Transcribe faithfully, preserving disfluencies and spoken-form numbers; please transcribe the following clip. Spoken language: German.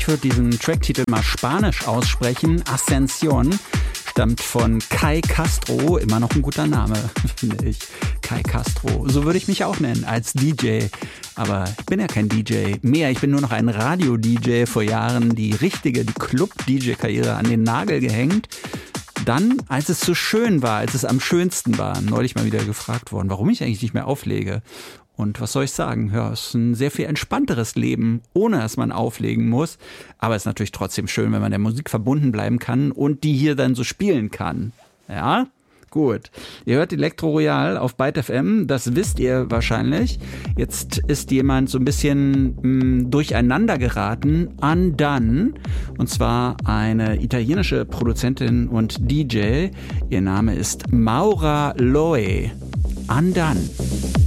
Ich würde diesen Tracktitel mal spanisch aussprechen. Ascension stammt von Kai Castro, immer noch ein guter Name, finde ich. Kai Castro, so würde ich mich auch nennen, als D J. Aber ich bin ja kein D J mehr, ich bin nur noch ein Radio-D J, vor Jahren die richtige, die Club-D J-Karriere an den Nagel gehängt. Dann, als es so schön war, als es am schönsten war, neulich mal wieder gefragt worden, warum ich eigentlich nicht mehr auflege. Und was soll ich sagen? Ja, es ist ein sehr viel entspannteres Leben, ohne dass man auflegen muss. Aber es ist natürlich trotzdem schön, wenn man der Musik verbunden bleiben kann und die hier dann so spielen kann. Ja, gut. Ihr hört Elektro Royal auf Byte F M, das wisst ihr wahrscheinlich. Jetzt ist jemand so ein bisschen mh, durcheinander geraten. Undone. Und zwar eine italienische Produzentin und D J. Ihr Name ist Maura Loe. Undone.